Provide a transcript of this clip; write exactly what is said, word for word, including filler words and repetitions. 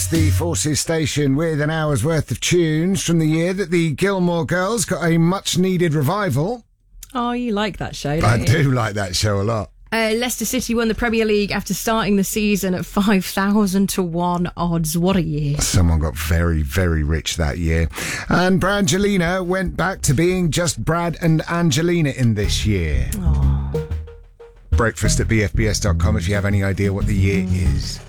the Forces station with an hour's worth of tunes from the year that the Gilmore Girls got a much-needed revival. Oh, you like that show, don't I you? do like that show a lot. Uh, Leicester City won the Premier League after starting the season at five thousand to one odds. What a year. Someone got very, very rich that year. And Brangelina went back to being just Brad and Angelina in this year. Oh. Breakfast at b f b s dot com if you have any idea what the year is.